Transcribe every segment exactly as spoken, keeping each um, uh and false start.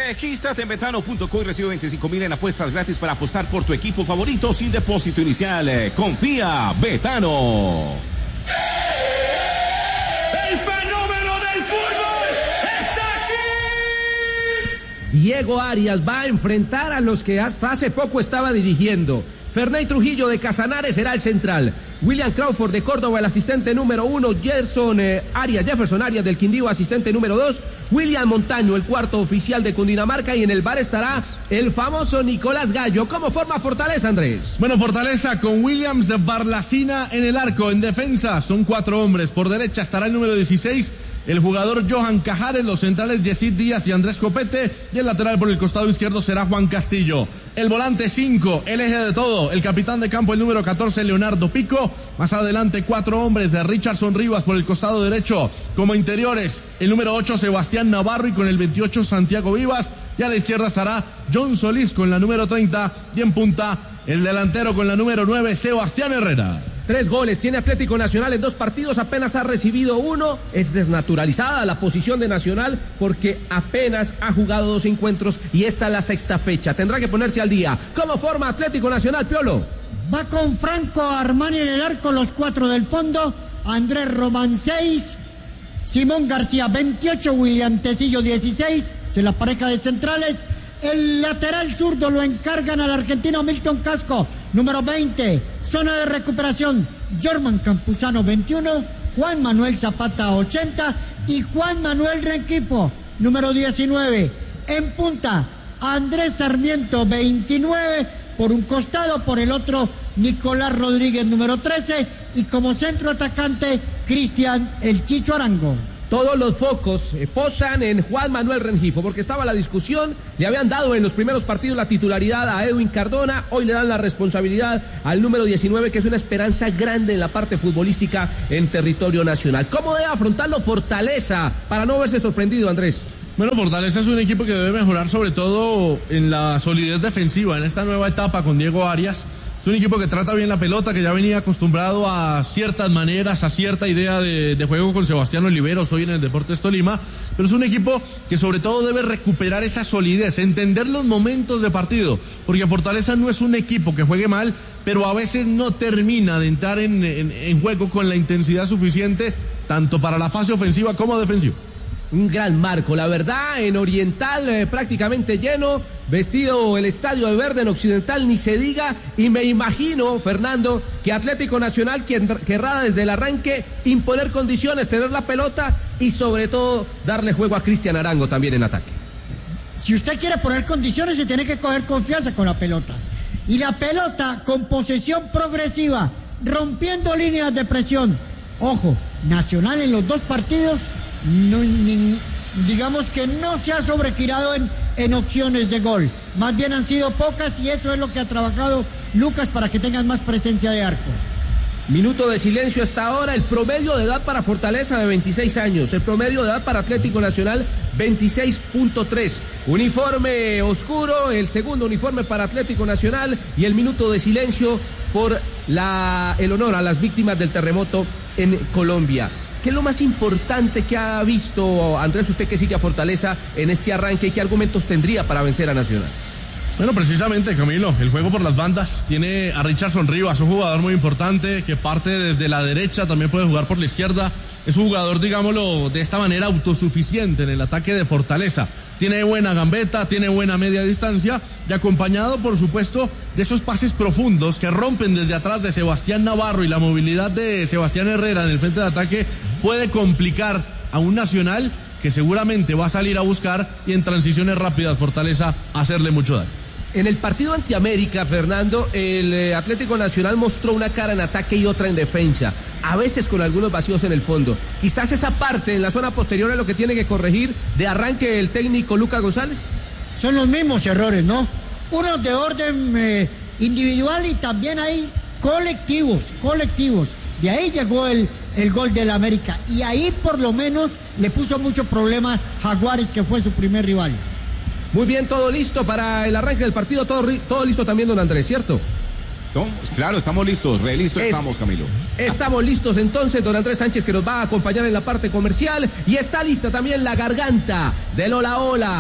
Regístrate en betano punto co y recibe veinticinco mil en apuestas gratis para apostar por tu equipo favorito sin depósito inicial. Confía, Betano. ¡El fenómeno del fútbol está aquí! Diego Arias va a enfrentar a los que hasta hace poco estaba dirigiendo. Ferney Trujillo de Casanares será el central. William Crawford de Córdoba, el asistente número uno. Gerson eh, Arias, Jefferson Arias del Quindío, asistente número dos. William Montaño, el cuarto oficial de Cundinamarca. Y en el bar estará el famoso Nicolás Gallo. ¿Cómo forma Fortaleza, Andrés? Bueno, Fortaleza con Williams Barlacina en el arco. En defensa son cuatro hombres. Por derecha estará el número dieciséis, el jugador Johan Cajares. Los centrales Yesid Díaz y Andrés Copete. Y el lateral por el costado izquierdo será Juan Castillo. El volante cinco, el eje de todo, el capitán de campo, el número catorce, Leonardo Pico. Más adelante, cuatro hombres de Richardson Rivas por el costado derecho. Como interiores, el número ocho, Sebastián Navarro, y con el veintiocho, Santiago Vivas. Y a la izquierda estará John Solís con la número treinta. Y en punta, el delantero con la número nueve, Sebastián Herrera. Tres goles tiene Atlético Nacional en dos partidos, apenas ha recibido uno. Es desnaturalizada la posición de Nacional porque apenas ha jugado dos encuentros y esta es la sexta fecha. Tendrá que ponerse al día. ¿Cómo forma Atlético Nacional, Piolo? Va con Franco Armani en el arco, los cuatro del fondo. Andrés Román seis, Simón García veintiocho, William Tecillo dieciséis, es la pareja de centrales. El lateral zurdo lo encargan al argentino Milton Casco, número veinte. Zona de recuperación, Jorman Campuzano veintiuno, Juan Manuel Zapata ochenta y Juan Manuel Renquifo, número diecinueve. En punta, Andrés Sarmiento veintinueve, por un costado, por el otro Nicolás Rodríguez, número trece, y como centro atacante, Cristian El Chicho Arango. Todos los focos eh, posan en Juan Manuel Rengifo, porque estaba la discusión, le habían dado en los primeros partidos la titularidad a Edwin Cardona, hoy le dan la responsabilidad al número diecinueve, que es una esperanza grande en la parte futbolística en territorio nacional. ¿Cómo debe afrontarlo Fortaleza para no verse sorprendido, Andrés? Bueno, Fortaleza es un equipo que debe mejorar sobre todo en la solidez defensiva en esta nueva etapa con Diego Arias. Es un equipo que trata bien la pelota, que ya venía acostumbrado a ciertas maneras, a cierta idea de, de juego con Sebastián Oliveros hoy en el Deportes Tolima, pero es un equipo que sobre todo debe recuperar esa solidez, entender los momentos de partido, porque Fortaleza no es un equipo que juegue mal, pero a veces no termina de entrar en, en, en juego con la intensidad suficiente, tanto para la fase ofensiva como defensiva. Un gran marco, la verdad, en Oriental eh, prácticamente lleno, vestido el estadio de verde, en Occidental ni se diga, y me imagino, Fernando, que Atlético Nacional querrá desde el arranque imponer condiciones, tener la pelota y sobre todo darle juego a Cristian Arango también en ataque. Si usted quiere poner condiciones, se tiene que coger confianza con la pelota, y la pelota con posesión progresiva, rompiendo líneas de presión. Ojo, Nacional en los dos partidos No, ni, digamos que no se ha sobregirado en, en opciones de gol, más bien han sido pocas, y eso es lo que ha trabajado Lucas para que tengan más presencia de arco. Minuto de silencio hasta ahora. El promedio de edad para Fortaleza de veintiséis años, el promedio de edad para Atlético Nacional veintiséis punto tres. Uniforme oscuro, el segundo uniforme para Atlético Nacional, y el minuto de silencio por la, el honor a las víctimas del terremoto en Colombia. ¿Qué es lo más importante que ha visto, Andrés, usted que sigue a Fortaleza en este arranque, y qué argumentos tendría para vencer a Nacional? Bueno, precisamente, Camilo, el juego por las bandas tiene a Richardson Rivas, un jugador muy importante que parte desde la derecha, también puede jugar por la izquierda. Es un jugador, digámoslo, de esta manera autosuficiente en el ataque de Fortaleza. Tiene buena gambeta, tiene buena media distancia, y acompañado, por supuesto, de esos pases profundos que rompen desde atrás de Sebastián Navarro, y la movilidad de Sebastián Herrera en el frente de ataque puede complicar a un Nacional que seguramente va a salir a buscar, y en transiciones rápidas Fortaleza hacerle mucho daño. En el partido ante América, Fernando, el eh, Atlético Nacional mostró una cara en ataque y otra en defensa, a veces con algunos vacíos en el fondo. Quizás esa parte en la zona posterior es lo que tiene que corregir de arranque el técnico Lucas González. Son los mismos errores, ¿no? Unos de orden eh, individual, y también hay colectivos, colectivos. De ahí llegó el, el gol del América, y ahí por lo menos le puso mucho problema Jaguares, que fue su primer rival. Muy bien, todo listo para el arranque del partido, todo, todo listo también, don Andrés, ¿cierto? No, claro, estamos listos, re listos es, estamos, Camilo. Estamos listos entonces, don Andrés Sánchez, que nos va a acompañar en la parte comercial, y está lista también la garganta del Hola Hola.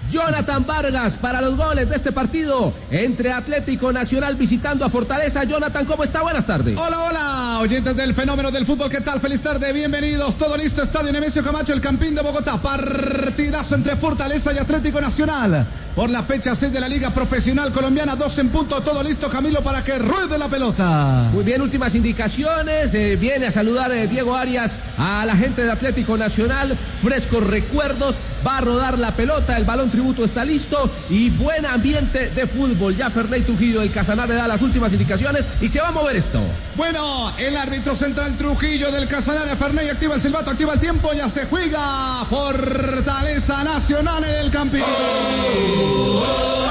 Jonathan Vargas para los goles de este partido entre Atlético Nacional visitando a Fortaleza. Jonathan, ¿cómo está? Buenas tardes. Hola, hola, oyentes del fenómeno del fútbol, ¿qué tal? Feliz tarde, bienvenidos. Todo listo, Estadio Nemesio Camacho, el Campín de Bogotá. Partidazo entre Fortaleza y Atlético Nacional por la fecha seis de la Liga Profesional Colombiana. Dos en punto, todo listo, Camilo, para que ruede la pelota. Muy bien, últimas indicaciones. Eh, viene a saludar eh, Diego Arias a la gente de Atlético Nacional. Frescos recuerdos. Va a rodar la pelota, el balón tributo está listo y buen ambiente de fútbol. Ya Ferney Trujillo del Casanare da las últimas indicaciones y se va a mover esto. Bueno, el árbitro central Trujillo del Casanare, Ferney, activa el silbato, activa el tiempo, ya se juega Fortaleza Nacional en el Campín. Oh, oh, oh.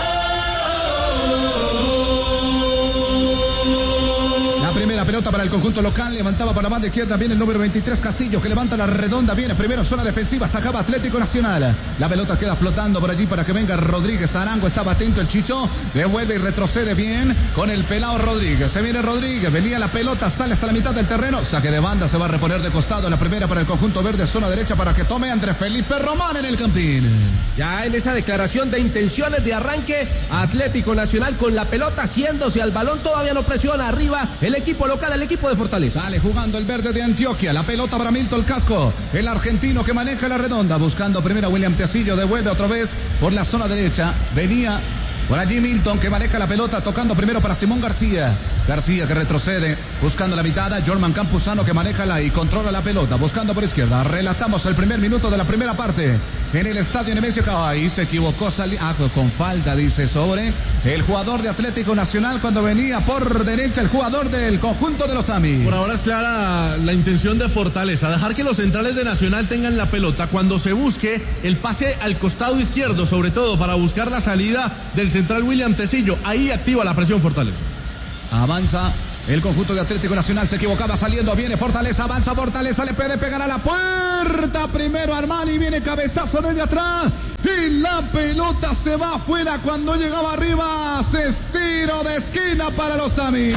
Primera pelota para el conjunto local, levantaba para la banda izquierda, viene el número veintitrés Castillo, que levanta la redonda, viene primero zona defensiva, sacaba Atlético Nacional, la pelota queda flotando por allí para que venga Rodríguez, Arango, estaba atento el Chicho, devuelve y retrocede bien con el pelado Rodríguez, se viene Rodríguez, venía la pelota, sale hasta la mitad del terreno, saque de banda, se va a reponer de costado, la primera para el conjunto verde, zona derecha para que tome Andrés Felipe Román en el Campín. Ya en esa declaración de intenciones de arranque, Atlético Nacional con la pelota haciéndose al balón, todavía no presiona arriba el equipo local, el equipo de Fortaleza. Sale jugando el verde de Antioquia, la pelota para Milton Casco, el argentino que maneja la redonda, buscando primero a William Tecillo, devuelve otra vez por la zona derecha, venía por allí Milton que maneja la pelota, tocando primero para Simón García, García que retrocede, buscando la mitad, Jorman Campuzano que maneja la y controla la pelota, buscando por izquierda, relatamos el primer minuto de la primera parte, en el estadio Nemesio, ahí se equivocó, sali... ah, con falta dice sobre el jugador de Atlético Nacional cuando venía por derecha el jugador del conjunto de los Amis. Por ahora es clara la intención de Fortaleza, dejar que los centrales de Nacional tengan la pelota cuando se busque el pase al costado izquierdo, sobre todo para buscar la salida del central William Tecillo, ahí activa la presión Fortaleza. Avanza el conjunto de Atlético Nacional, se equivocaba saliendo, viene Fortaleza, avanza Fortaleza, le puede pegar a la puerta, primero Armani, viene cabezazo desde atrás y la pelota se va afuera cuando llegaba arriba, se estiro de esquina para los Amis.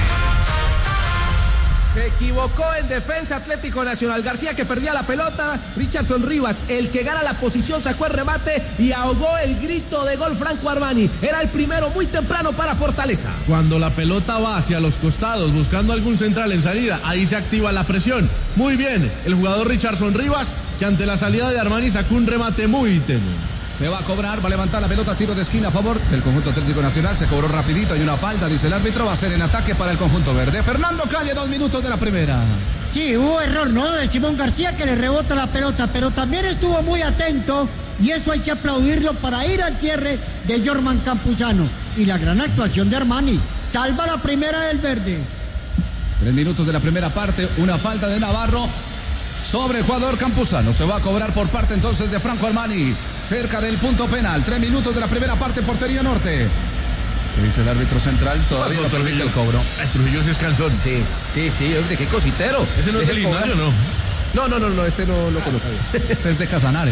Se equivocó en defensa Atlético Nacional. García que perdía la pelota. Richardson Rivas, el que gana la posición, sacó el remate y ahogó el grito de gol Franco Armani. Era el primero muy temprano para Fortaleza. Cuando la pelota va hacia los costados buscando algún central en salida, ahí se activa la presión. Muy bien, el jugador Richardson Rivas, que ante la salida de Armani sacó un remate muy tenue. Se va a cobrar, va a levantar la pelota, tiro de esquina a favor del conjunto Atlético Nacional. Se cobró rapidito, hay una falta, dice el árbitro. Va a ser en ataque para el conjunto verde. Fernando Calle, dos minutos de la primera. Sí, hubo error, ¿no? De Simón García que le rebota la pelota, pero también estuvo muy atento y eso hay que aplaudirlo para ir al cierre de Jorman Campuzano. Y la gran actuación de Armani. Salva la primera del verde. Tres minutos de la primera parte, una falta de Navarro sobre el jugador Campuzano. Se va a cobrar por parte entonces de Franco Armani, cerca del punto penal. Tres minutos de la primera parte, portería norte. ¿Qué dice el árbitro central? Todavía no permite el cobro. El Trujillo sí es cansón. Sí, sí, sí, hombre, qué cositero. ¿Ese no es del Ignacio, no? No, no, no, no, este no lo conozco. Este es de Casanare.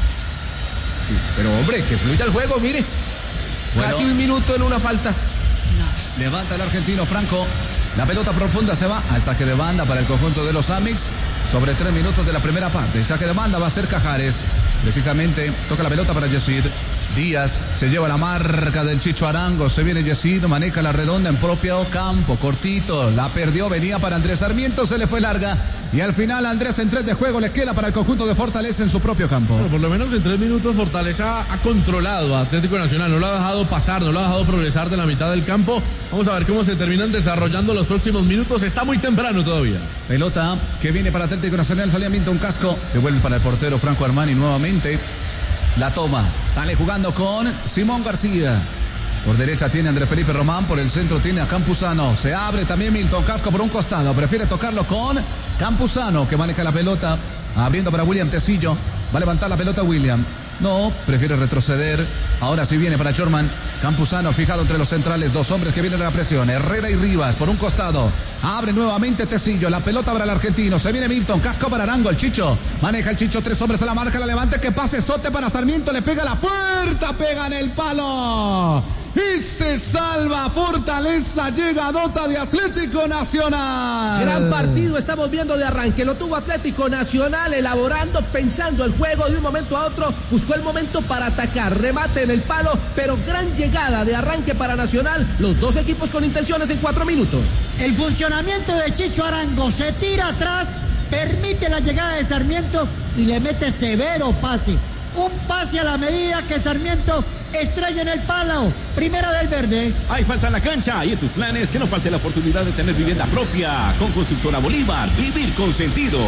Sí, pero hombre, que fluya el juego, mire. Bueno, casi un minuto en una falta. No. Levanta el argentino Franco. La pelota profunda se va al saque de banda para el conjunto de los Amix. Sobre tres minutos de la primera parte. El saque de banda va a ser Cajares. Precisamente toca la pelota para Yesid. Díaz se lleva la marca del Chicho Arango. Se viene Yesid, maneja la redonda en propio campo. Cortito, la perdió, venía para Andrés Sarmiento, se le fue larga. Y al final Andrés en tres de juego le queda para el conjunto de Fortaleza en su propio campo. Bueno, por lo menos en tres minutos Fortaleza ha controlado a Atlético Nacional. No lo ha dejado pasar, no lo ha dejado progresar de la mitad del campo. Vamos a ver cómo se terminan desarrollando los próximos minutos. Está muy temprano todavía. Pelota que viene para Atlético Nacional, salía Milton Casco. Devuelve para el portero Franco Armani nuevamente. La toma, sale jugando con Simón García. Por derecha tiene Andrés Felipe Román, por el centro tiene a Campuzano. Se abre también Milton Casco por un costado, prefiere tocarlo con Campuzano, que maneja la pelota, abriendo para William Tecillo. Va a levantar la pelota William. No, prefiere retroceder. Ahora sí viene para Jorman Campuzano, fijado entre los centrales, dos hombres que vienen a la presión. Herrera y Rivas por un costado. Abre nuevamente Tecillo, la pelota para el argentino. Se viene Milton, Casco para Arango, el Chicho. Maneja el Chicho, tres hombres a la marca, la levante, que pase Sote para Sarmiento, le pega a la puerta, pega en el palo. y se salva Fortaleza, llega a nota de Atlético Nacional. Gran partido estamos viendo de arranque, lo tuvo Atlético Nacional elaborando, pensando el juego de un momento a otro, buscó el momento para atacar, remate en el palo, pero gran llegada de arranque para Nacional, los dos equipos con intenciones en cuatro minutos. El funcionamiento de Chicho Arango, se tira atrás, permite la llegada de Sarmiento y le mete severo pase. Un pase a la medida que Sarmiento estrella en el palo. Primera del verde. Hay falta en la cancha y en tus planes que no falte la oportunidad de tener vivienda propia. Con Constructora Bolívar, vivir con sentido.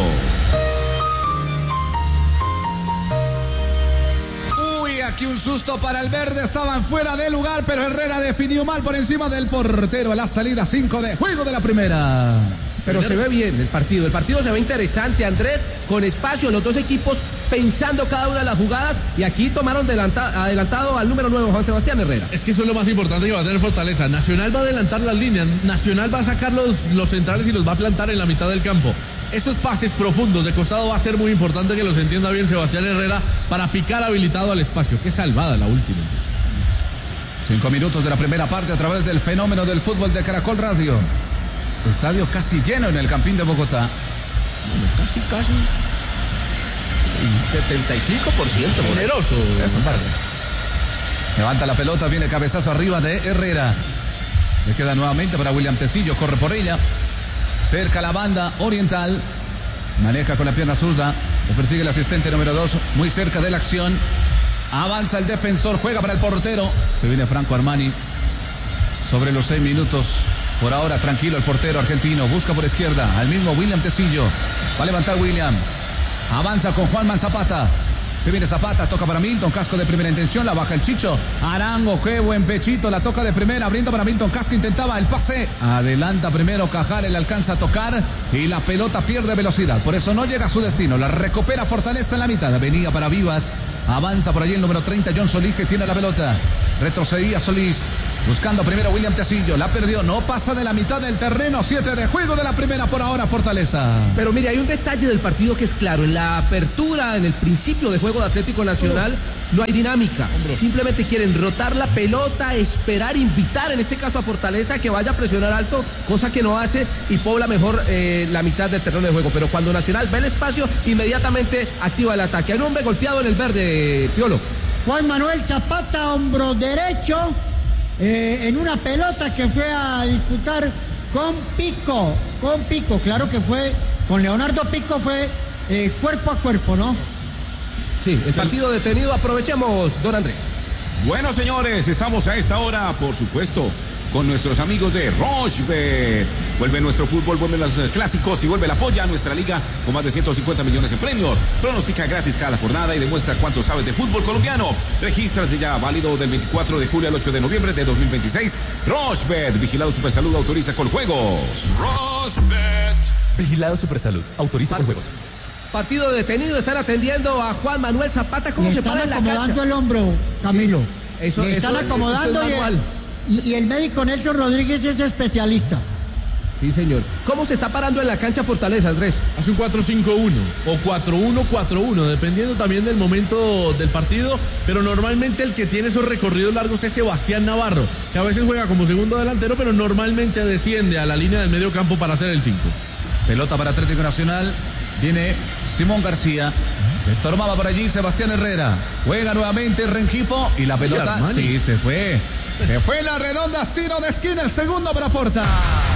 Uy, aquí un susto para el verde. Estaban fuera de lugar, pero Herrera definió mal por encima del portero. A la salida cinco de juego de la primera. Pero se ve bien el partido, el partido se ve interesante, Andrés, con espacio, los dos equipos pensando cada una de las jugadas y aquí tomaron adelanta, adelantado al número nueve, Juan Sebastián Herrera. Es que eso es lo más importante que va a tener Fortaleza. Nacional va a adelantar las líneas, Nacional va a sacar los, los centrales y los va a plantar en la mitad del campo. Esos pases profundos de costado va a ser muy importante que los entienda bien Sebastián Herrera para picar habilitado al espacio. Qué salvada la última. Cinco minutos de la primera parte a través del fenómeno del fútbol de Caracol Radio. Estadio casi lleno en el Campín de Bogotá. Casi, casi. setenta y cinco por ciento. Generoso. Eso parece. Levanta la pelota, viene cabezazo arriba de Herrera. Le queda nuevamente para William Tecillo, corre por ella. Cerca la banda oriental. Maneja con la pierna zurda. Le persigue el asistente número dos, muy cerca de la acción. Avanza el defensor, juega para el portero. Se viene Franco Armani. Sobre los seis minutos. Por ahora tranquilo el portero argentino, busca por izquierda al mismo William Tecillo, va a levantar William, avanza con Juanman Zapata, se viene Zapata, toca para Milton, Casco de primera intención, la baja el Chicho, Arango, qué buen pechito, la toca de primera, abriendo para Milton, Casco intentaba el pase, adelanta primero Cajares, le alcanza a tocar y la pelota pierde velocidad, por eso no llega a su destino, la recupera Fortaleza en la mitad, venía para Vivas, avanza por allí el número treinta, John Solís que tiene la pelota, retrocedía Solís, buscando primero William Tecillo, la perdió, no pasa de la mitad del terreno, siete de juego de la primera por ahora Fortaleza. Pero mire, hay un detalle del partido que es claro, en la apertura, en el principio de juego de Atlético Nacional, no hay dinámica, simplemente quieren rotar la pelota, esperar, invitar en este caso a Fortaleza que vaya a presionar alto, cosa que no hace y pobla mejor eh, la mitad del terreno de juego, pero cuando Nacional ve el espacio, inmediatamente activa el ataque. Hay un hombre golpeado en el verde, Piolo. Juan Manuel Zapata, hombro derecho, eh, en una pelota que fue a disputar con Pico, con Pico, claro que fue, con Leonardo Pico fue eh, cuerpo a cuerpo, ¿no? Sí, el partido detenido, aprovechemos, don Andrés. Bueno, señores, estamos a esta hora, por supuesto, con nuestros amigos de Rochebet. Vuelve nuestro fútbol, vuelven los clásicos y vuelve la polla a nuestra liga con más de ciento cincuenta millones en premios. Pronostica gratis cada jornada y demuestra cuánto sabes de fútbol colombiano. Regístrate ya, válido del veinticuatro de julio al ocho de noviembre de dos mil veintiséis. Rochebet, vigilado Supersalud, autoriza con juegos. Rochebet. Vigilado Supersalud, autoriza con juegos. Partido detenido, están atendiendo a Juan Manuel Zapata. ¿Cómo Le se están para en la acomodando cancha? el hombro, Camilo. Sí, eso, Le están eso, acomodando eso es y, manual. el, y, y el médico Nelson Rodríguez es especialista. Sí, señor. ¿Cómo se está parando en la cancha Fortaleza, Andrés? Hace un cuatro cinco uno o cuatro uno cuatro uno, dependiendo también del momento del partido, pero normalmente el que tiene esos recorridos largos es Sebastián Navarro, que a veces juega como segundo delantero, pero normalmente desciende a la línea del medio campo para hacer el cinco. Pelota para Atlético Nacional. Viene Simón García. Estorbaba por allí Sebastián Herrera. Juega nuevamente Rengifo y la pelota. Sí, se fue. Se fue la redonda. Tiro de esquina. El segundo para Porta.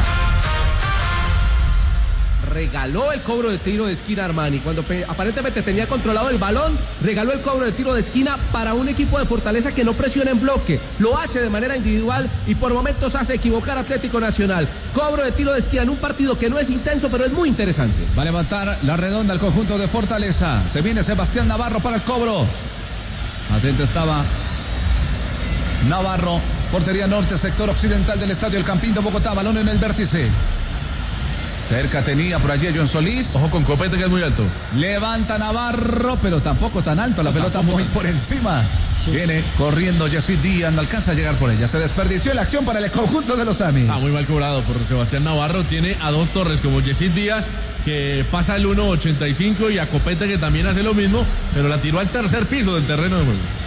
Regaló el cobro de tiro de esquina Armani. Cuando pe- aparentemente tenía controlado el balón, regaló el cobro de tiro de esquina para un equipo de Fortaleza que no presiona en bloque. Lo hace de manera individual y por momentos hace equivocar a Atlético Nacional. Cobro de tiro de esquina en un partido que no es intenso, pero es muy interesante. Va a levantar la redonda el conjunto de Fortaleza. Se viene Sebastián Navarro para el cobro. Atento estaba Navarro. Portería norte, sector occidental del estadio El Campín de Bogotá. Balón en el vértice. Cerca tenía por allí a John Solís. Ojo con Copete que es muy alto. Levanta Navarro, pero tampoco tan alto. La pelota muy por encima. Sí. Viene corriendo Yesid Díaz, no alcanza a llegar por ella. Se desperdició la acción para el conjunto de los Amis. Ah, muy mal cobrado por Sebastián Navarro. Tiene a dos torres como Yesid Díaz, que pasa el uno ochenta y cinco, y a Copete que también hace lo mismo, pero la tiró al tercer piso del terreno de juego.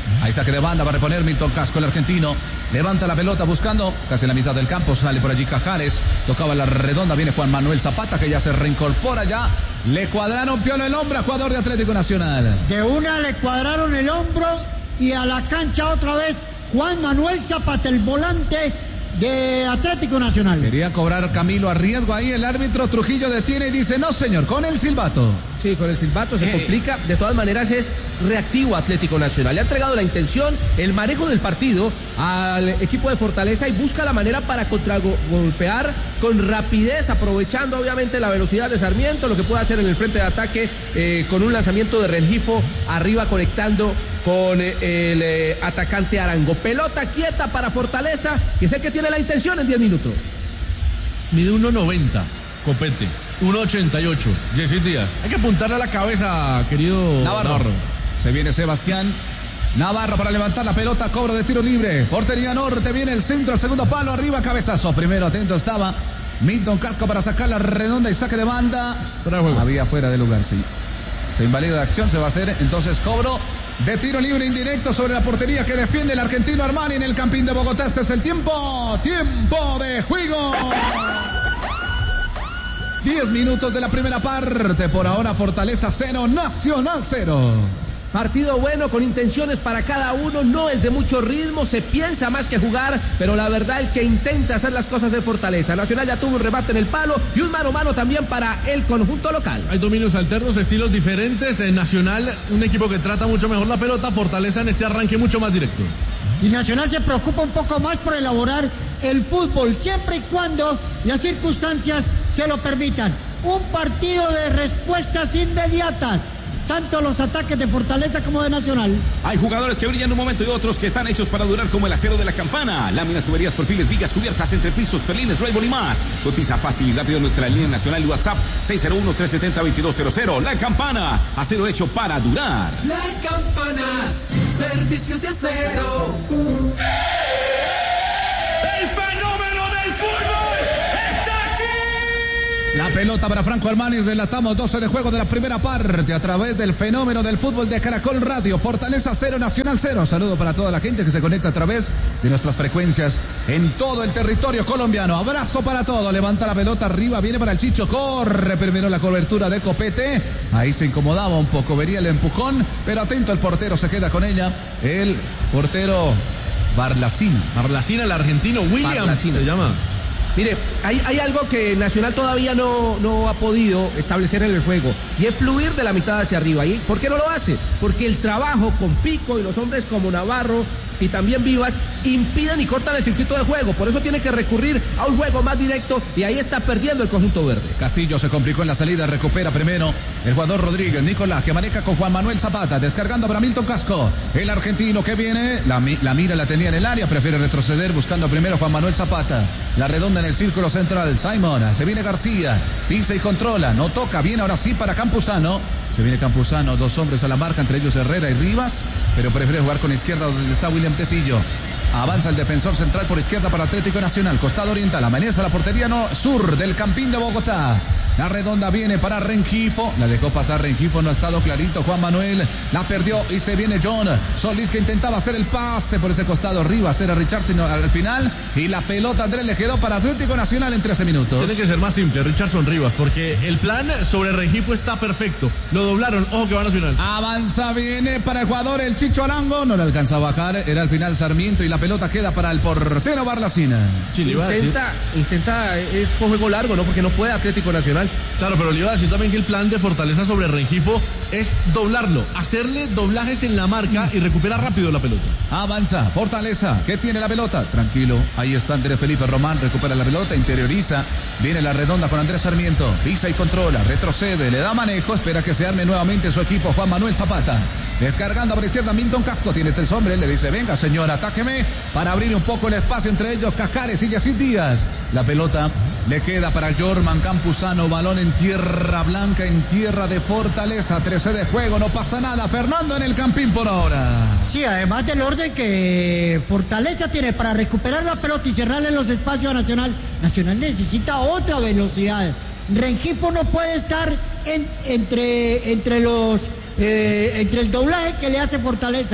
Ahí saque de banda, va a reponer Milton Casco, el argentino. Levanta la pelota buscando casi en la mitad del campo. Sale por allí Cajares. Tocaba la redonda. Viene Juan Manuel Zapata, que ya se reincorpora ya. Le cuadraron Piolo el hombro a jugador de Atlético Nacional. De una le cuadraron el hombro y a la cancha otra vez Juan Manuel Zapata, el volante de Atlético Nacional. Quería cobrar Camilo a riesgo. Ahí el árbitro Trujillo detiene y dice: no señor, con el silbato. Sí, con el silbato se complica. De todas maneras es reactivo Atlético Nacional. Le ha entregado la intención, el manejo del partido al equipo de Fortaleza y busca la manera para contragolpear con rapidez, aprovechando obviamente la velocidad de Sarmiento, lo que puede hacer en el frente de ataque eh, con un lanzamiento de Rengifo arriba conectando con eh, el eh, atacante Arango. Pelota quieta para Fortaleza, que es el que tiene la intención en diez minutos. Mide uno noventa, Copete. uno ochenta y ocho, Yesid Díaz. Hay que apuntarle a la cabeza, querido Navarro. Navarro. Se viene Sebastián Navarro para levantar la pelota, cobro de tiro libre. Portería norte, viene el centro, el segundo palo, arriba, cabezazo. Primero atento estaba Milton Casco para sacar la redonda y saque de banda. Fuera de juego. Había fuera de lugar, sí. Se invalida de acción, se va a hacer entonces cobro de tiro libre indirecto sobre la portería que defiende el argentino Armani en el Campín de Bogotá. Este es el tiempo, tiempo de juego. Diez minutos de la primera parte. Por ahora Fortaleza cero, Nacional cero. Partido bueno, con intenciones para cada uno, no es de mucho ritmo, se piensa más que jugar, pero la verdad el que intenta hacer las cosas de Fortaleza. Nacional ya tuvo un remate en el palo y un mano a mano también para el conjunto local. Hay dominios alternos, estilos diferentes. En Nacional, un equipo que trata mucho mejor la pelota. Fortaleza en este arranque mucho más directo. Y Nacional se preocupa un poco más por elaborar el fútbol, siempre y cuando las circunstancias se lo permitan. Un partido de respuestas inmediatas, tanto los ataques de Fortaleza como de Nacional. Hay jugadores que brillan un momento y otros que están hechos para durar, como el acero de la campana. Láminas, tuberías, perfiles, vigas, cubiertas, entrepisos, perlines, drywall y más. Cotiza fácil y rápido en nuestra línea nacional y WhatsApp seis cero uno, tres siete cero, dos dos cero cero. La Campana, acero hecho para durar. La Campana, servicios de acero. El fenómeno del fútbol está aquí. La pelota para Franco Armani, relatamos doce de juego de la primera parte a través del fenómeno del fútbol de Caracol Radio. Fortaleza cero, Nacional cero. Saludo para toda la gente que se conecta a través de nuestras frecuencias en todo el territorio colombiano. Abrazo para todo. Levanta la pelota arriba, viene para el Chicho, corre primero la cobertura de Copete. Ahí se incomodaba un poco, vería el empujón, pero atento el portero, se queda con ella. El portero Barlacina. Barlacina, el argentino Williams Barlacina. se llama. Mire, hay, hay algo que Nacional todavía no, no ha podido establecer en el juego y es fluir de la mitad hacia arriba. ¿Y por qué no lo hace? Porque el trabajo con Pico y los hombres como Navarro y también Vivas impiden y cortan el circuito de juego. Por eso tiene que recurrir a un juego más directo y ahí está perdiendo el conjunto verde. Castillo se complicó en la salida, recupera primero el jugador Rodríguez. Nicolás que maneja con Juan Manuel Zapata, descargando para Milton Casco. El argentino que viene, la, la mira la tenía en el área, prefiere retroceder buscando primero Juan Manuel Zapata. La redonda en el círculo central, Simon, se viene García, pisa y controla, no toca, viene ahora sí para Campuzano. Se viene Campuzano, dos hombres a la marca, entre ellos Herrera y Rivas, pero prefiere jugar con izquierda donde está William Tecillo. Avanza el defensor central por izquierda para Atlético Nacional, costado oriental, amanece la portería no, sur del Campín de Bogotá. La redonda viene para Rengifo, la dejó pasar Rengifo, no ha estado clarito Juan Manuel, la perdió y se viene John Solís que intentaba hacer el pase por ese costado, Rivas era Richardson al final y la pelota Andrés le quedó para Atlético Nacional en trece minutos. Tiene que ser más simple, Richardson Rivas, porque el plan sobre Rengifo está perfecto. Lo doblaron, ojo que va a Nacional. Avanza, viene para el jugador el Chicho Arango, no le alcanza a bajar, era al final Sarmiento y la pelota queda para el portero Barlacina. Chile, Intenta, intenta, es con juego largo, ¿no? Porque no puede Atlético Nacional. Claro, pero le iba a decir también que el plan de Fortaleza sobre Rengifo es doblarlo, hacerle doblajes en la marca y recuperar rápido la pelota. Avanza, Fortaleza, que tiene la pelota, tranquilo, ahí está Andrés Felipe Román, recupera la pelota, interioriza, viene la redonda con Andrés Sarmiento, pisa y controla, retrocede, le da manejo, espera que se arme nuevamente su equipo, Juan Manuel Zapata, descargando por izquierda Milton Casco, tiene tres hombres, le dice, venga señor, atáqueme, para abrir un poco el espacio entre ellos, Cajares y Yesid Díaz, la pelota le queda para Jorman Campuzano, balón en tierra blanca, en tierra de Fortaleza, trece de juego, no pasa nada, Fernando en el Campín por ahora. Sí, además del orden que Fortaleza tiene para recuperar la pelota y cerrarle los espacios a Nacional, Nacional necesita otra velocidad. Rengifo no puede estar en, entre, entre los eh, entre el doblaje que le hace Fortaleza.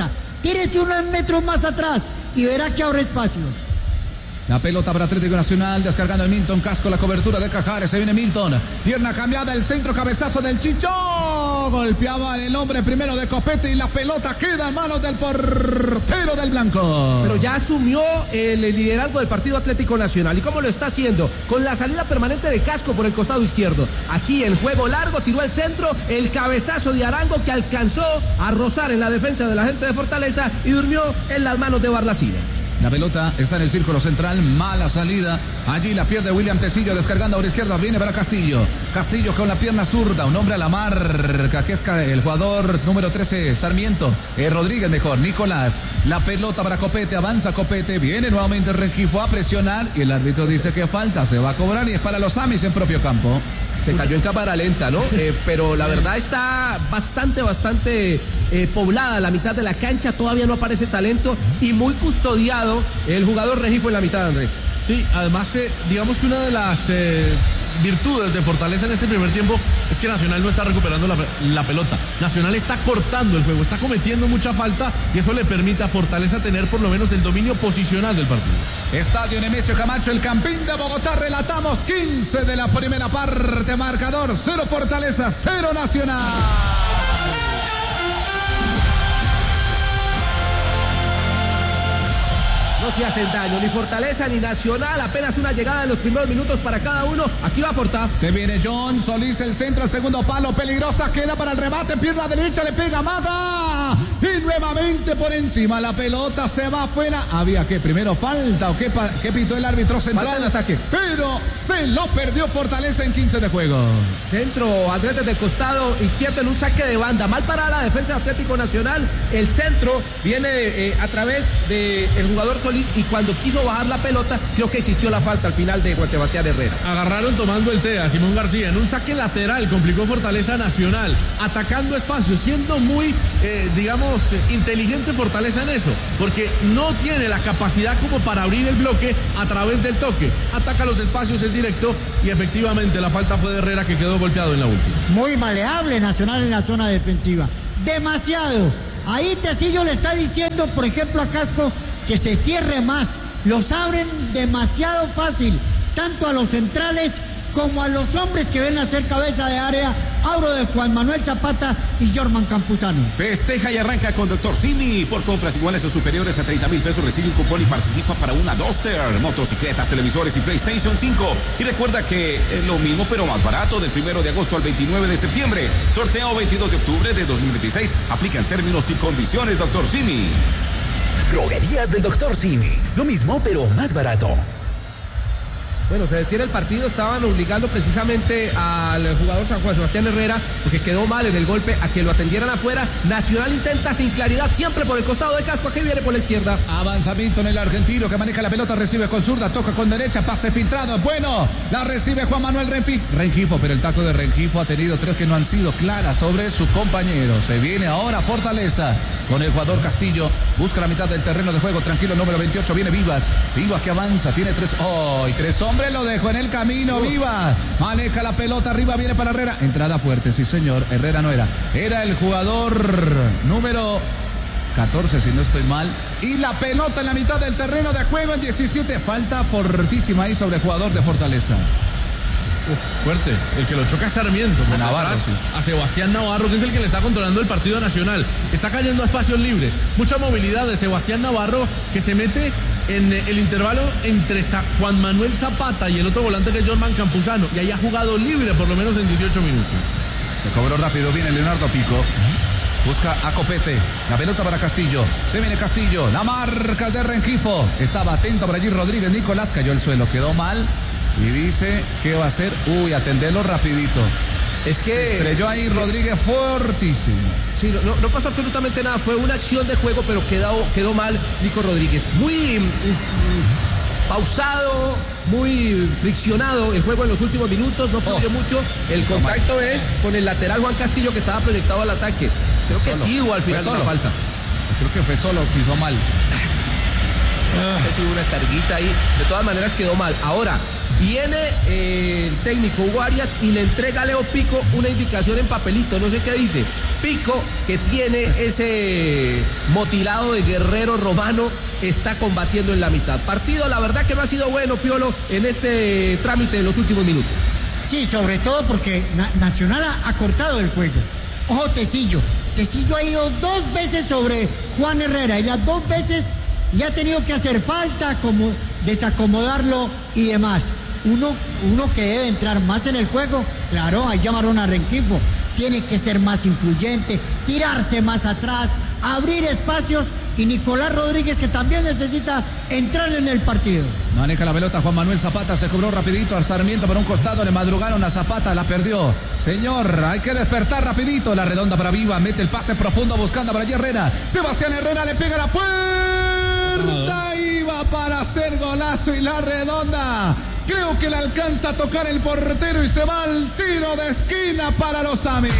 Tírese unos metros más atrás y verá que abre espacios. La pelota para Atlético Nacional, descargando el Milton Casco, la cobertura de Cajares, se viene Milton, pierna cambiada, el centro, cabezazo del Chicho, golpeaba el hombre primero de Copete y la pelota queda en manos del portero del blanco. Pero ya asumió el liderazgo del partido Atlético Nacional. ¿Y cómo lo está haciendo? Con la salida permanente de Casco por el costado izquierdo. Aquí el juego largo, tiró el centro, el cabezazo de Arango que alcanzó a rozar en la defensa de la gente de Fortaleza y durmió en las manos de Barlacina. La pelota está en el círculo central, mala salida. Allí la pierde William Tecillo, descargando a la izquierda, viene para Castillo. Castillo con la pierna zurda, un hombre a la marca, que es el jugador número trece, Sarmiento. Eh, Rodríguez mejor, Nicolás. La pelota para Copete, avanza Copete, viene nuevamente Rengifo a presionar y el árbitro dice que falta, se va a cobrar y es para los Amis en propio campo. Se cayó en cámara lenta, ¿no? Eh, pero la verdad está bastante, bastante eh, poblada la mitad de la cancha. Todavía no aparece talento y muy custodiado el jugador Rengifo en la mitad, Andrés. Sí, además, eh, digamos que una de las eh, virtudes de Fortaleza en este primer tiempo es que Nacional no está recuperando la, la pelota. Nacional está cortando el juego, está cometiendo mucha falta y eso le permite a Fortaleza tener por lo menos el dominio posicional del partido. Estadio Nemesio Camacho, el Campín de Bogotá, relatamos quince de la primera parte, marcador cero Fortaleza, cero Nacional. No se hacen daño, ni Fortaleza ni Nacional, apenas una llegada en los primeros minutos para cada uno. Aquí va Forta. Se viene John Solís, el centro, el segundo palo, peligrosa, queda para el remate, pierna derecha, le pega, mata. Y nuevamente por encima, la pelota se va afuera. Había que primero falta o qué, qué pitó el árbitro central. Falta el ataque. Pero se lo perdió Fortaleza en quince de juego. Centro, Andrés desde el costado izquierdo en un saque de banda. Mal para la defensa de Atlético Nacional. El centro viene eh, a través del jugador Solís. Y cuando quiso bajar la pelota, creo que existió la falta al final de Juan Sebastián Herrera. Agarraron tomando el té a Simón García en un saque lateral, complicó Fortaleza Nacional, atacando espacios, siendo muy, eh, digamos, inteligente Fortaleza en eso, porque no tiene la capacidad como para abrir el bloque a través del toque. Ataca los espacios, es directo y efectivamente la falta fue de Herrera, que quedó golpeado en la última. Muy maleable Nacional en la zona defensiva. Demasiado. Ahí Tecillo le está diciendo, por ejemplo, a Casco, que se cierre más, los abren demasiado fácil, tanto a los centrales como a los hombres que ven a ser cabeza de área, Auro de Juan Manuel Zapata y Jorman Campuzano. Festeja y arranca con Doctor Simi. Por compras iguales o superiores a treinta mil pesos recibe un cupón y participa para una Duster, motocicletas, televisores y PlayStation cinco. Y recuerda que es lo mismo pero más barato del primero de agosto al veintinueve de septiembre. Sorteo veintidós de octubre de dos mil veintiséis. Aplican términos y condiciones, Doctor Simi. Droguerías del Doctor Simi. Lo mismo, pero más barato. Bueno, se detiene el partido, estaban obligando precisamente al jugador San Juan Sebastián Herrera, porque quedó mal en el golpe, a que lo atendieran afuera. Nacional intenta sin claridad, siempre por el costado de Casco, aquí viene por la izquierda. Avanzamiento en el argentino, que maneja la pelota, recibe con zurda, toca con derecha, pase filtrado, bueno, la recibe Juan Manuel Renfi, Rengifo, pero el taco de Rengifo ha tenido tres que no han sido claras sobre su compañero. Se viene ahora Fortaleza con el jugador Castillo, busca la mitad del terreno de juego, tranquilo, número veintiocho, viene Vivas, Vivas que avanza, tiene tres, oh, y tres hombres. Hombre, lo dejó en el camino, Viva. Maneja la pelota, arriba viene para Herrera. Entrada fuerte, sí señor. Herrera no era. Era el jugador número catorce, si no estoy mal. Y la pelota en la mitad del terreno de juego en diecisiete. Falta fortísima ahí sobre el jugador de Fortaleza. Uf, fuerte, el que lo choca es Sarmiento, por Navarro, detrás, sí. a Sebastián Navarro, que es el que le está controlando el partido Nacional. Está cayendo a espacios libres, mucha movilidad de Sebastián Navarro, que se mete en el intervalo entre Juan Manuel Zapata y el otro volante, que es Jorman Campuzano, y ahí ha jugado libre por lo menos en dieciocho minutos. Se cobró rápido, viene Leonardo Pico. Busca a Copete, la pelota para Castillo, se viene Castillo, la marca de Rengifo, estaba atento por allí Rodríguez, Nicolás, cayó al suelo, quedó mal. Y dice que va a hacer, uy, atenderlo rapidito. Es que se estrelló ahí Rodríguez fortísimo. Sí, no, no pasó absolutamente nada, fue una acción de juego, pero quedó, quedó mal Nico Rodríguez. Muy mm, pausado, muy friccionado el juego en los últimos minutos, no fluyó oh, mucho. El contacto mal. Es con el lateral Juan Castillo, que estaba proyectado al ataque. Creo fue que solo. Sí hubo al final de la falta. Creo que fue solo, pisó mal. Ah. Sí, hubo una carguita ahí. De todas maneras quedó mal. Ahora, Viene eh, el técnico Hugo Arias y le entrega a Leo Pico una indicación en papelito, no sé qué dice. Pico, que tiene ese motilado de guerrero romano, está combatiendo en la mitad. Partido, la verdad que no ha sido bueno, Piolo, en este trámite de los últimos minutos. Sí, sobre todo porque Na- Nacional ha, ha cortado el juego. Ojo, Tecillo. Tecillo ha ido dos veces sobre Juan Herrera y las dos veces le ha tenido que hacer falta, como desacomodarlo y demás. Uno, uno que debe entrar más en el juego, claro, ahí llamaron a Rengifo. Tiene que ser más influyente, tirarse más atrás, abrir espacios, y Nicolás Rodríguez, que también necesita entrar en el partido. Maneja la pelota Juan Manuel Zapata, se cobró rapidito al Sarmiento por un costado, le madrugaron a Zapata, la perdió. Señor, hay que despertar rapidito, la redonda para Viva, mete el pase profundo buscando para allí Herrera. Sebastián Herrera le pega la puerta, iba para hacer golazo y la redonda. Creo que le alcanza a tocar el portero y se va al tiro de esquina para los amigos.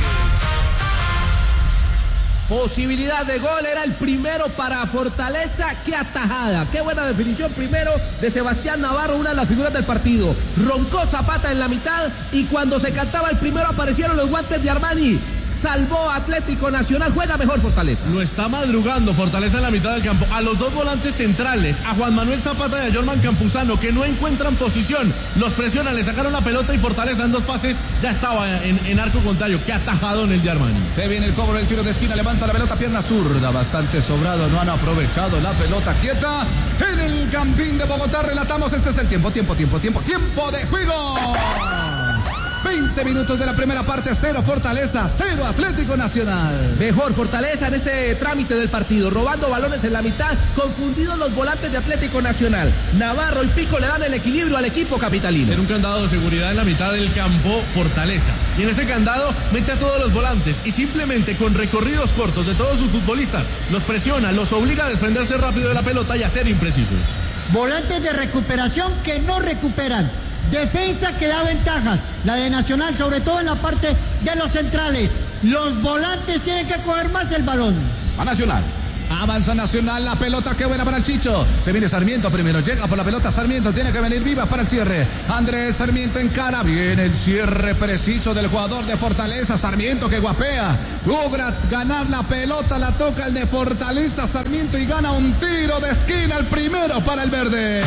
Posibilidad de gol, era el primero para Fortaleza. Qué atajada, qué buena definición primero de Sebastián Navarro, una de las figuras del partido. Roncó Zapata en la mitad y cuando se cantaba el primero aparecieron los guantes de Armani. Salvó Atlético Nacional, juega mejor Fortaleza. Lo está madrugando Fortaleza en la mitad del campo. A los dos volantes centrales, a Juan Manuel Zapata y a Jorman Campuzano, que no encuentran posición. Los presionan, le sacaron la pelota y Fortaleza en dos pases ya estaba en, en arco contrario. Qué atajado en el de Armani. Se viene el cobro del tiro de esquina, levanta la pelota, pierna zurda, bastante sobrado, no han aprovechado la pelota quieta. En el Campín de Bogotá relatamos, este es el tiempo, tiempo, tiempo, tiempo, tiempo de juego. veinte minutos de la primera parte, cero Fortaleza, cero Atlético Nacional. Mejor Fortaleza en este trámite del partido, robando balones en la mitad, confundidos los volantes de Atlético Nacional. Navarro y Pico le dan el equilibrio al equipo capitalino. En un candado de seguridad en la mitad del campo, Fortaleza. Y en ese candado mete a todos los volantes y simplemente con recorridos cortos de todos sus futbolistas, los presiona, los obliga a desprenderse rápido de la pelota y a ser imprecisos. Volantes de recuperación que no recuperan. Defensa que da ventajas, la de Nacional, sobre todo en la parte de los centrales. Los volantes tienen que coger más el balón. A Nacional. Avanza Nacional, la pelota, qué buena para el Chicho. Se viene Sarmiento primero, llega por la pelota Sarmiento, tiene que venir Viva para el cierre. Andrés Sarmiento en cara, viene el cierre preciso del jugador de Fortaleza. Sarmiento que guapea, logra ganar la pelota, la toca el de Fortaleza Sarmiento y gana un tiro de esquina, el primero para el verde.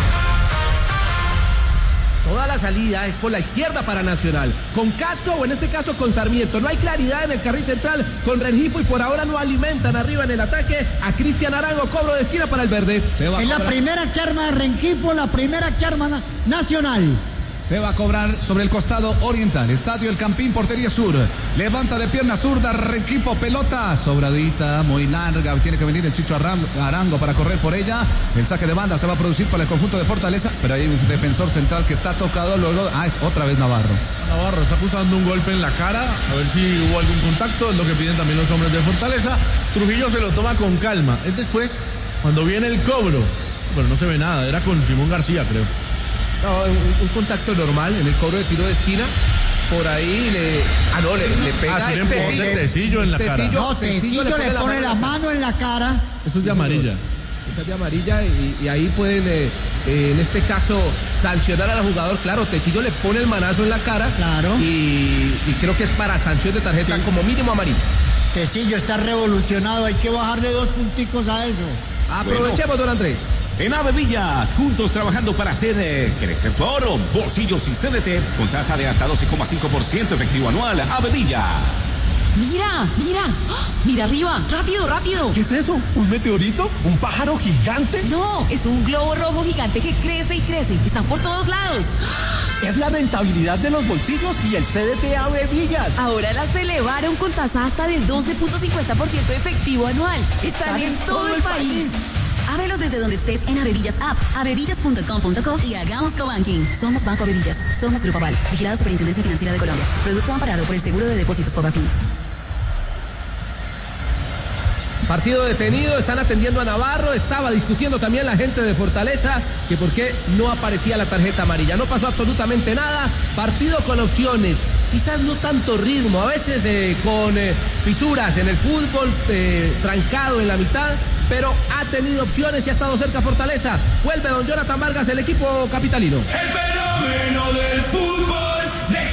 Toda la salida es por la izquierda para Nacional, con Casco o en este caso con Sarmiento. No hay claridad en el carril central con Rengifo y por ahora no alimentan arriba en el ataque a Cristian Arango. Cobro de esquina para el verde. Es la primera que arma Rengifo, la primera que arma na- Nacional. Se va a cobrar sobre el costado oriental. Estadio El Campín, portería sur. Levanta de pierna zurda, Rengifo, pelota sobradita, muy larga. Tiene que venir el Chicho Arango para correr por ella. El saque de banda se va a producir para el conjunto de Fortaleza, pero hay un defensor central que está tocado. Luego, ah, es otra vez Navarro. Navarro está acusando un golpe en la cara, a ver si hubo algún contacto, es lo que piden también los hombres de Fortaleza. Trujillo se lo toma con calma. Es después, cuando viene el cobro, pero no se ve nada, era con Simón García, creo. No, un, un contacto normal en el cobro de tiro de esquina. Por ahí le. Ah, no, le, le pega. Ah, sí, le empujó el Tecillo en la cara. No, Tecillo le pone la mano en la cara. Eso es de amarilla. Esa es de amarilla y, y ahí pueden, eh, eh, en este caso, sancionar al jugador. Claro, Tecillo le pone el manazo en la cara. Claro. Y, y creo que es para sanción de tarjeta, sí, como mínimo amarilla. Tecillo está revolucionado, hay que bajarle dos punticos a eso. Aprovechemos, bueno, don Andrés. En Ave Villas, juntos trabajando para hacer eh, crecer tu ahorro. Bolsillos y C D T con tasa de hasta doce coma cinco por ciento efectivo anual. Ave Villas. Mira, mira, ¡oh! Mira arriba, rápido, rápido. ¿Qué es eso? ¿Un meteorito? ¿Un pájaro gigante? No, es un globo rojo gigante que crece y crece. Están por todos lados. Es la rentabilidad de los bolsillos y el C D T Ave Villas. Ahora las elevaron con tasa hasta del doce punto cincuenta por ciento efectivo anual. Están en todo el país. Ábrelos desde donde estés en Avevillas App, avevillas punto com punto co y hagamos cobanking. Somos Banco Avevillas, somos Grupo Aval, vigilado Superintendencia Financiera de Colombia. Producto amparado por el Seguro de Depósitos Fogafín. Partido detenido, están atendiendo a Navarro, estaba discutiendo también la gente de Fortaleza que por qué no aparecía la tarjeta amarilla. No pasó absolutamente nada, partido con opciones. quizás no tanto ritmo, a veces eh, con eh, fisuras en el fútbol, eh, trancado en la mitad, pero ha tenido opciones y ha estado cerca Fortaleza. Vuelve don Jonathan Vargas, el equipo capitalino. El fenómeno del fútbol de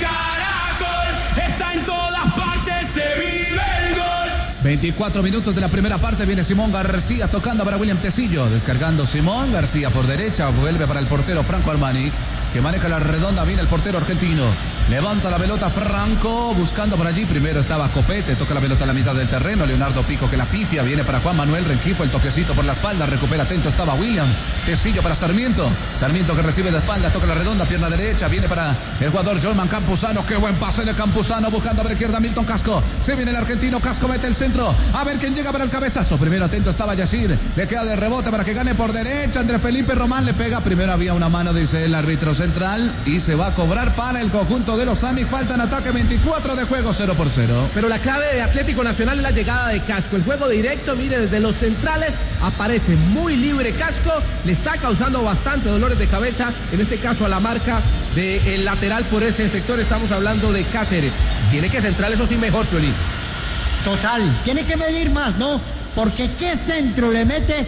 Caracol está en todas partes, se vive el gol. veinticuatro minutos de la primera parte, viene Simón García tocando para William Tecillo, descargando Simón García por derecha, vuelve para el portero Franco Armani, que maneja la redonda, viene el portero argentino, levanta la pelota Franco, buscando por allí, primero estaba Copete, toca la pelota a la mitad del terreno, Leonardo Pico que la pifia, viene para Juan Manuel Rengifo, el toquecito por la espalda, recupera atento, estaba William Tecillo para Sarmiento, Sarmiento que recibe de espalda, toca la redonda, pierna derecha, viene para el jugador Jorman Campuzano, qué buen pase de Campuzano, buscando por la izquierda Milton Casco, se viene el argentino, Casco mete el centro, a ver quién llega para el cabezazo, primero atento estaba Yacid, le queda de rebote para que gane por derecha, Andrés Felipe Román le pega, primero había una mano, dice el árbitro central, y se va a cobrar para el conjunto de los Amics, falta en ataque, veinticuatro de juego, cero por cero. Pero la clave de Atlético Nacional es la llegada de Casco, el juego directo, mire, desde los centrales aparece muy libre Casco, le está causando bastante dolores de cabeza, en este caso a la marca del lateral por ese sector, estamos hablando de Cáceres, tiene que centrar eso sí mejor, Piolín. Total, tiene que medir más, ¿no? Porque qué centro le mete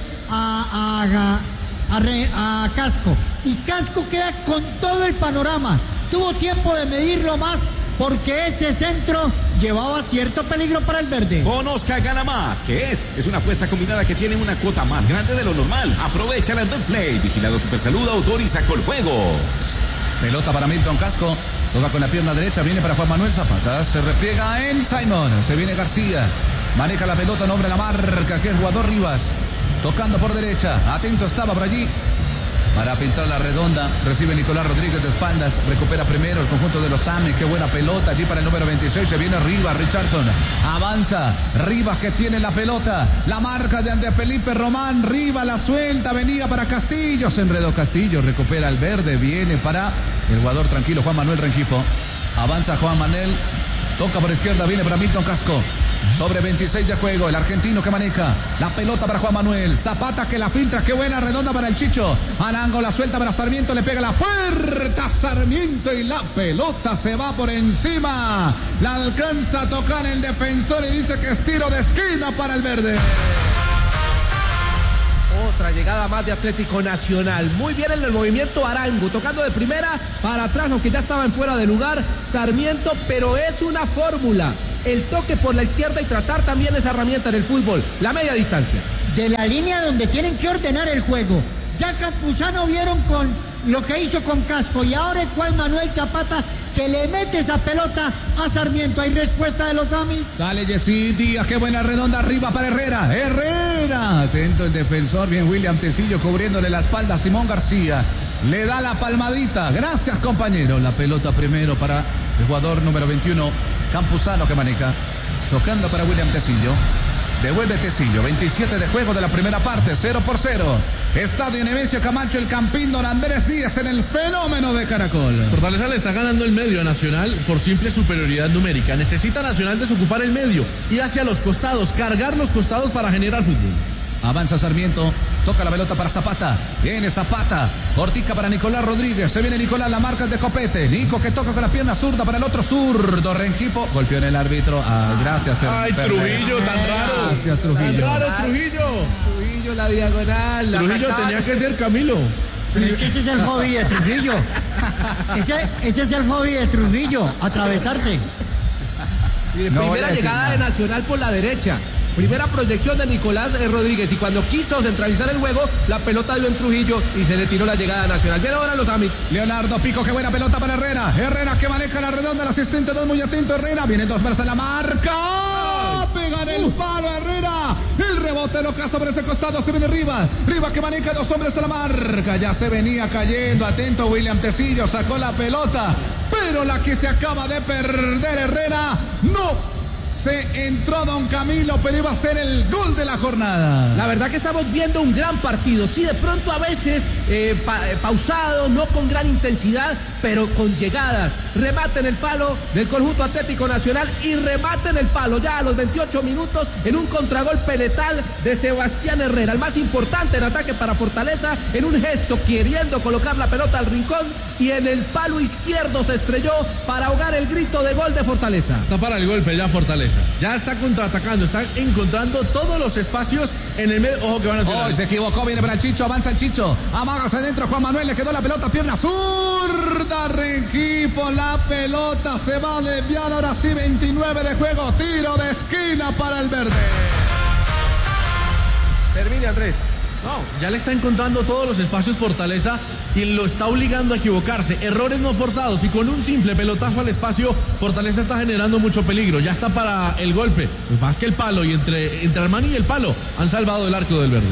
a, a, a, a, re, a Casco. Y Casco queda con todo el panorama. Tuvo tiempo de medirlo más porque ese centro llevaba cierto peligro para el verde. Conozca Gana Más, ¿qué es? Es una apuesta combinada que tiene una cuota más grande de lo normal. Aprovecha la Betplay. Vigilado Supersalud, autoriza Coljuegos. Pelota para Milton Casco. Toca con la pierna derecha, viene para Juan Manuel Zapata, se repliega en Simon, se viene García, maneja la pelota, nombre la marca, que es jugador Rivas, tocando por derecha, atento estaba por allí, para filtrar la redonda, recibe Nicolás Rodríguez de espaldas, recupera primero el conjunto de los Amics, qué buena pelota, allí para el número veintiséis, se viene Rivas, Richardson, avanza, Rivas que tiene la pelota, la marca de Andrés Felipe Román, Rivas la suelta, venía para Castillo, se enredó Castillo, recupera el verde, viene para el jugador tranquilo Juan Manuel Rengifo, avanza Juan Manuel, toca por izquierda, viene para Milton Casco. Sobre veintiséis de juego, el argentino que maneja la pelota para Juan Manuel, Zapata que la filtra, qué buena redonda para el Chicho, Arango la suelta para Sarmiento, le pega la puerta Sarmiento y la pelota se va por encima, la alcanza a tocar el defensor y dice que es tiro de esquina para el verde. Otra llegada más de Atlético Nacional. Muy bien en el movimiento Arango, tocando de primera para atrás, aunque ya estaba en fuera de lugar Sarmiento, pero es una fórmula. El toque por la izquierda y tratar también esa herramienta en el fútbol, la media distancia. De la línea donde tienen que ordenar el juego. Ya Campuzano vieron con lo que hizo con Casco y ahora Juan Manuel Zapata que le mete esa pelota a Sarmiento. Hay respuesta de los Amis. Sale Yesí Díaz, qué buena redonda arriba para Herrera. Herrera, atento el defensor, bien William Tecillo cubriéndole la espalda a Simón García. Le da la palmadita, gracias compañero. La pelota primero para el jugador número veintiuno, Campuzano que maneja, tocando para William Tecillo. Devuelve Tecillo, veintisiete de juego de la primera parte, cero por cero. Estadio Nemesio Camacho, el Campín, don Andrés Díaz en el fenómeno de Caracol. Fortaleza le está ganando el medio a Nacional por simple superioridad numérica. Necesita Nacional desocupar el medio y hacia los costados, cargar los costados para generar fútbol. Avanza Sarmiento, toca la pelota para Zapata, viene Zapata, Ortica para Nicolás Rodríguez, se viene Nicolás, la marca de Copete, Nico que toca con la pierna zurda para el otro zurdo, Rengifo, golpeó en el árbitro, ah, gracias. Ay, Ferrer. Trujillo, tan raro. Gracias Trujillo. Tan raro Trujillo. Trujillo, la diagonal. La Trujillo atacada. tenía que ser Camilo. Pero es que ese es el hobby de Trujillo. Ese, ese es el hobby de Trujillo, atravesarse. Mire, No voy a primera decir llegada nada. de Nacional por la derecha. Primera proyección de Nicolás eh, Rodríguez y cuando quiso centralizar el juego, la pelota dio en Trujillo y se le tiró la llegada nacional. Bien ahora los Amics. Leonardo Pico, qué buena pelota para Herrera. Herrera que maneja la redonda, el asistente dos muy atento. Herrera, vienen dos veces la marca. Pega en el palo Herrera. El rebote lo caza por ese costado, se viene Rivas. Rivas que maneja dos hombres a la marca. Ya se venía cayendo, atento William Tecillo, sacó la pelota. Pero la que se acaba de perder Herrera, no Se entró Don Camilo, pero iba a ser el gol de la jornada. La verdad que estamos viendo un gran partido. Sí, de pronto a veces eh, pa eh, pausado, no con gran intensidad, pero con llegadas. Remate en el palo del conjunto Atlético Nacional y remate en el palo ya a los veintiocho minutos en un contragolpe letal de Sebastián Herrera, el más importante en ataque para Fortaleza, en un gesto queriendo colocar la pelota al rincón y en el palo izquierdo se estrelló para ahogar el grito de gol de Fortaleza. Está para el golpe ya Fortaleza. Ya está contraatacando, está encontrando todos los espacios en el medio. Ojo que van a hacer. Oh, se equivocó, viene para el Chicho, avanza el Chicho. Amagas adentro Juan Manuel, le quedó la pelota, pierna zurda, Rengifo, la pelota se va a desviar, ahora sí, veintinueve de juego, tiro de esquina para el verde. Termine, Andrés. No, ya le está encontrando todos los espacios Fortaleza y lo está obligando a equivocarse. Errores no forzados y con un simple pelotazo al espacio, Fortaleza está generando mucho peligro. Ya está para el golpe. Más que el palo y entre, entre Armani y el palo han salvado el arco del verde.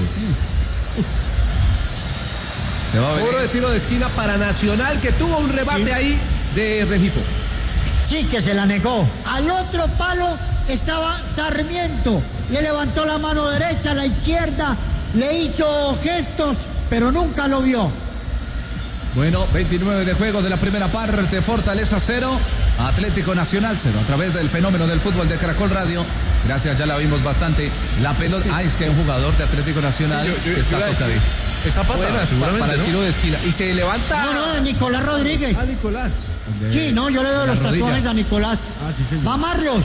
Se va a ver. Cobro de tiro de esquina para Nacional, que tuvo un rebate sí. ahí de Rengifo. Sí, que se la negó. Al otro palo estaba Sarmiento. Le levantó la mano derecha, la izquierda. Le hizo gestos, pero nunca lo vio. Bueno, veintinueve de juego de la primera parte, Fortaleza cero, Atlético Nacional cero, a través del fenómeno del fútbol de Caracol Radio. Gracias, ya la vimos bastante. La pelota, sí. ah, es que hay un jugador de Atlético Nacional sí, yo, yo, que está tocadito. Esa pata, Buena, para, para el tiro de esquina. Y se levanta. No, no, Nicolás Rodríguez. Ah, Nicolás. De... Sí, no, yo le veo los rodilla. tatuajes a Nicolás. Ah, sí, señor. Va Marlos.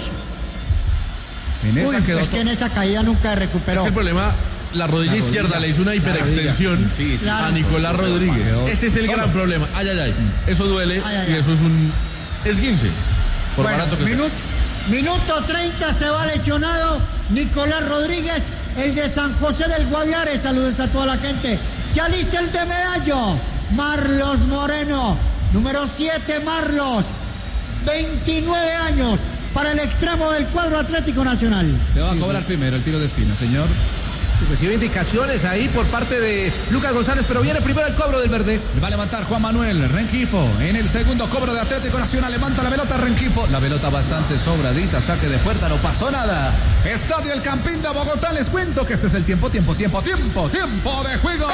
En esa Uy, quedó es que en esa caída nunca recuperó. Es el problema. La rodilla, la rodilla izquierda le hizo una hiperextensión sí, sí, claro. a Nicolás Rodríguez. Ese es el gran problema. Ay, ay, ay. Eso duele ay, ay, y eso es un esguince. Por bueno, barato que minuto, minuto treinta se va lesionado Nicolás Rodríguez, el de San José del Guaviare. Saludos a toda la gente. Se alista el de Medallo. Marlos Moreno. Número siete, Marlos. veintinueve años para el extremo del cuadro Atlético Nacional. Se va a cobrar sí, primero el tiro de esquina, señor. Recibe indicaciones ahí por parte de Lucas González, pero viene primero el cobro del verde. Va a levantar Juan Manuel Rengifo en el segundo cobro de Atlético Nacional. Levanta la pelota Rengifo. La pelota bastante sobradita, saque de puerta, no pasó nada. Estadio El Campín de Bogotá. Les cuento que este es el tiempo, tiempo, tiempo, tiempo, tiempo de juego.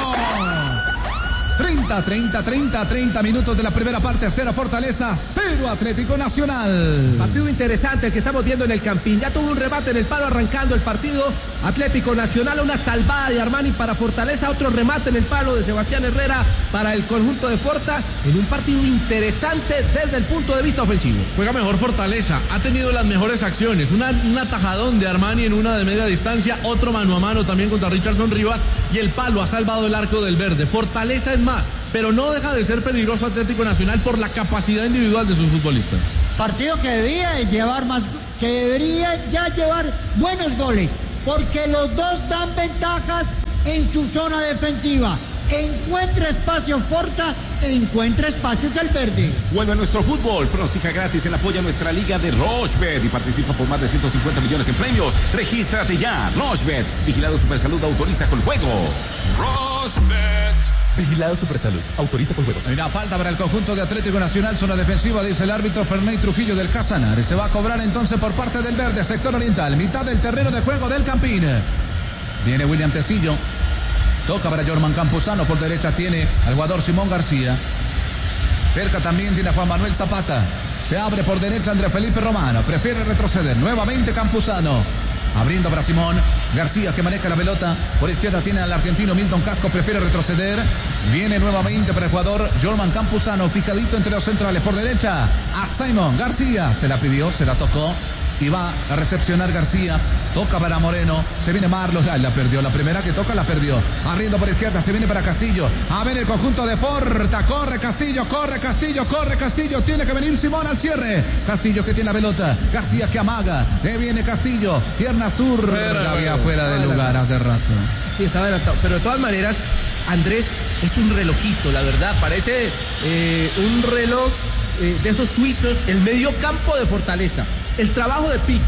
treinta, treinta, treinta, treinta minutos de la primera parte, cero Fortaleza, cero Atlético Nacional. Partido interesante el que estamos viendo en el Campín. Ya tuvo un rebate en el palo arrancando el partido. Atlético Nacional, una salvada de Armani para Fortaleza, otro remate en el palo de Sebastián Herrera para el conjunto de Forta, en un partido interesante desde el punto de vista ofensivo. Juega mejor Fortaleza, ha tenido las mejores acciones, una, un atajadón de Armani en una de media distancia, otro mano a mano también contra Richardson Rivas y el palo ha salvado el arco del verde. Fortaleza es más, pero no deja de ser peligroso Atlético Nacional por la capacidad individual de sus futbolistas. Partido que debería llevar más, que debería ya llevar buenos goles, porque los dos dan ventajas en su zona defensiva. Encuentra espacio Forta, encuentra espacios el verde. Vuelve a nuestro fútbol, pronostica gratis en apoyo a nuestra liga de Rochebet y participa por más de ciento cincuenta millones en premios. Regístrate ya, Rochebet, vigilado Supersalud, autoriza con juegos. Rochebet. Vigilado Supersalud, autoriza con juegos. Mira, falta para el conjunto de Atlético Nacional, zona defensiva, dice el árbitro Ferney Trujillo del Casanare. Se va a cobrar entonces por parte del verde, sector oriental, mitad del terreno de juego del Campín. Viene William Tecillo, toca para Jorman Campuzano, por derecha tiene al jugador Simón García. Cerca también tiene a Juan Manuel Zapata. Se abre por derecha André Felipe Romano, prefiere retroceder, nuevamente Campuzano. Abriendo para Simón García, que maneja la pelota. Por izquierda tiene al argentino Milton Casco, prefiere retroceder. Viene nuevamente para el jugador Jorman Campuzano, fijadito entre los centrales. Por derecha a Simón García, se la pidió, se la tocó y va a recepcionar García. Toca para Moreno, se viene Marlos, ay, la perdió, la primera que toca la perdió. Abriendo por izquierda, se viene para Castillo. A ver el conjunto de Forta, corre Castillo, corre Castillo, corre Castillo. Tiene que venir Simón al cierre. Castillo que tiene la pelota, García que amaga. Le viene Castillo, pierna sur. Había fuera del lugar hace rato. Sí, estaba adelantado, pero de todas maneras, Andrés es un relojito, la verdad. Parece eh, un reloj eh, de esos suizos, el medio campo de Fortaleza. El trabajo de Pico,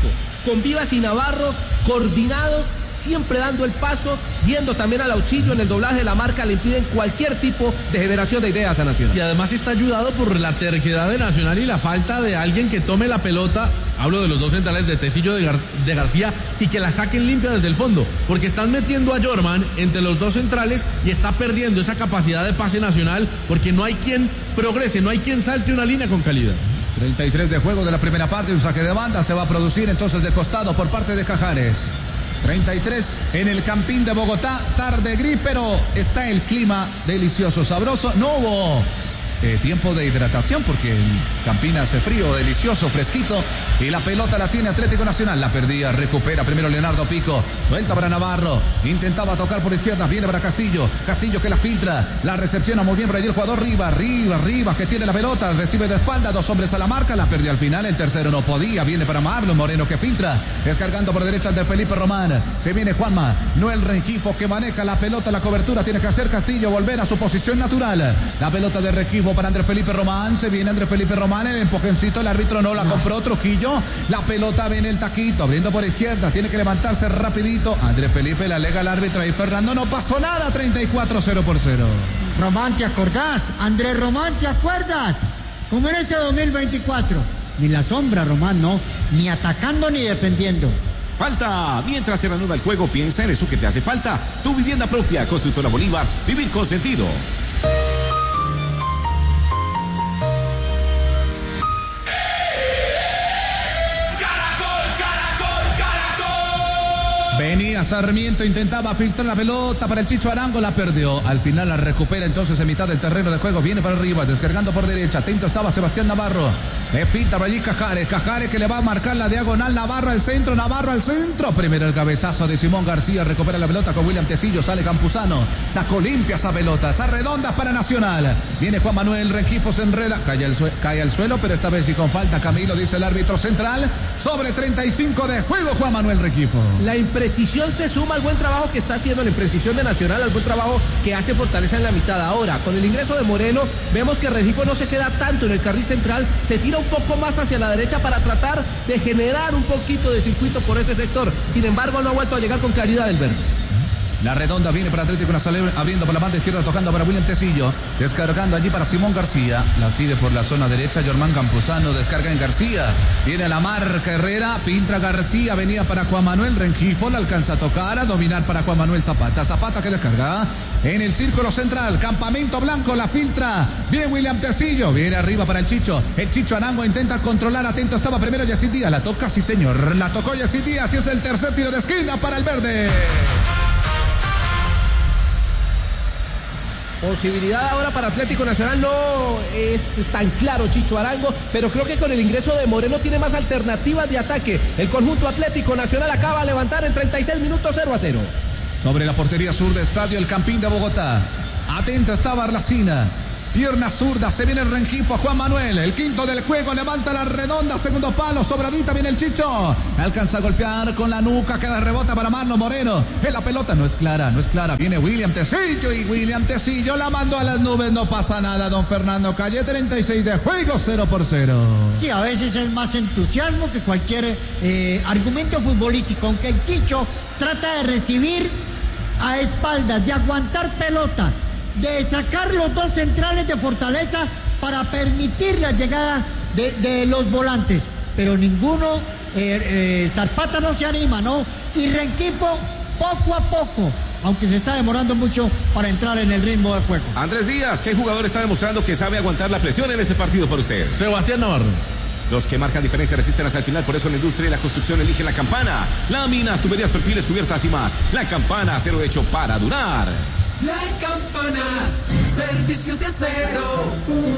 con Vivas y Navarro, coordinados, siempre dando el paso, yendo también al auxilio en el doblaje de la marca, le impiden cualquier tipo de generación de ideas a Nacional. Y además está ayudado por la terquedad de Nacional y la falta de alguien que tome la pelota, hablo de los dos centrales de Tecillo de, Gar de García, y que la saquen limpia desde el fondo, porque están metiendo a Jorman entre los dos centrales y está perdiendo esa capacidad de pase Nacional, porque no hay quien progrese, no hay quien salte una línea con calidad. treinta y tres de juego de la primera parte, un saque de banda se va a producir entonces de costado por parte de Cajares. treinta y tres en el Campín de Bogotá, tarde gris, pero está el clima delicioso, sabroso. No hubo eh, tiempo de hidratación porque el Campín hace frío, delicioso, fresquito. Y la pelota la tiene Atlético Nacional, la perdía, recupera primero Leonardo Pico, suelta para Navarro, intentaba tocar por izquierda, viene para Castillo, Castillo que la filtra, la recepciona muy bien por allí el jugador Rivas, Rivas, Rivas que tiene la pelota, recibe de espalda, dos hombres a la marca, la perdió al final, el tercero no podía, viene para Marlon Moreno que filtra, descargando por derecha de Felipe Román, se viene Juanma, Noel Rengifo que maneja la pelota, la cobertura, tiene que hacer Castillo, volver a su posición natural, la pelota de Rengifo para Andrés Felipe Román, se viene Andrés Felipe Román, el empujoncito, el árbitro no la compró, Trujillo, la pelota viene el taquito, abriendo por izquierda, tiene que levantarse rapidito, Andrés Felipe la alega al árbitro y Fernando, no pasó nada, treinta y cuatro, cero por cero. Román, ¿te acordás? Andrés Román, ¿te acuerdas? Como en ese dos mil veinticuatro, ni la sombra, Román, no, ni atacando ni defendiendo. Falta. Mientras se reanuda el juego, piensa en eso que te hace falta. Tu vivienda propia, Constructora Bolívar, vivir con sentido. Venía Sarmiento, intentaba filtrar la pelota para el Chicho Arango, la perdió. Al final la recupera entonces en mitad del terreno de juego. Viene para arriba, descargando por derecha. Atento estaba Sebastián Navarro. Le filtra por allí Cajares. Cajares que le va a marcar la diagonal. Navarro al centro, Navarro al centro. Primero el cabezazo de Simón García. Recupera la pelota con William Tecillo. Sale Campuzano. Sacó limpia esa pelota. Esa redonda para Nacional. Viene Juan Manuel Rengifo, se enreda. Cae al, cae al suelo, pero esta vez y con falta. Camilo, dice el árbitro central. Sobre treinta y cinco de juego, Juan Manuel Rengifo. La imprecisión se suma al buen trabajo que está haciendo la imprecisión de Nacional, al buen trabajo que hace Fortaleza en la mitad. Ahora, con el ingreso de Moreno, vemos que Rengifo no se queda tanto en el carril central, se tira un poco más hacia la derecha para tratar de generar un poquito de circuito por ese sector. Sin embargo, no ha vuelto a llegar con claridad el verde. La redonda viene para Atlético Nacional, abriendo por la banda izquierda, tocando para William Tecillo, descargando allí para Simón García, la pide por la zona derecha, Germán Campuzano, descarga en García, viene la marca Herrera, filtra García, venía para Juan Manuel Rengifo, la alcanza a tocar, a dominar para Juan Manuel Zapata, Zapata que descarga en el círculo central, campamento blanco, la filtra, bien William Tecillo, viene arriba para el Chicho, el Chicho Arango intenta controlar, atento estaba primero Yacid Díaz, la toca, sí señor, la tocó Yacid Díaz y es el tercer tiro de esquina para el verde. Posibilidad ahora para Atlético Nacional, no es tan claro Chicho Arango, pero creo que con el ingreso de Moreno tiene más alternativas de ataque. El conjunto Atlético Nacional acaba de levantar en treinta y seis minutos cero a cero. Sobre la portería sur de estadio El Campín de Bogotá. Atento está Barlacina. Pierna zurda, se viene el Rengifo a Juan Manuel, el quinto del juego, levanta la redonda, segundo palo, sobradita, viene el Chicho, alcanza a golpear con la nuca, queda rebota para Marlon Moreno, en la pelota no es clara, no es clara, viene William Tecillo y William Tecillo la mandó a las nubes, no pasa nada, don Fernando Calle, treinta y seis de juego, cero por cero. Sí, a veces es más entusiasmo que cualquier eh, argumento futbolístico, aunque el Chicho trata de recibir a espaldas, de aguantar pelota, de sacar los dos centrales de Fortaleza para permitir la llegada de, de los volantes, pero ninguno, eh, eh, Zapata no se anima, ¿no? Y Rengifo poco a poco, aunque se está demorando mucho para entrar en el ritmo del juego. Andrés Díaz, ¿qué jugador está demostrando que sabe aguantar la presión en este partido para usted? Sebastián Navarro. Los que marcan diferencia resisten hasta el final, por eso la industria y la construcción eligen la Campana. Láminas, tuberías, perfiles, cubiertas y más. La Campana, acero hecho para durar. La Campana, servicio de acero.